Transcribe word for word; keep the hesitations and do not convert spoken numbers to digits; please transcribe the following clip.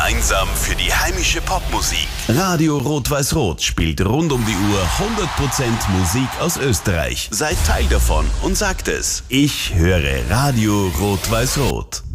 Gemeinsam für die heimische Popmusik. Radio Rot-Weiß-Rot spielt rund um die Uhr hundert Prozent Musik aus Österreich. Seid Teil davon und sagt es. Ich höre Radio Rot-Weiß-Rot.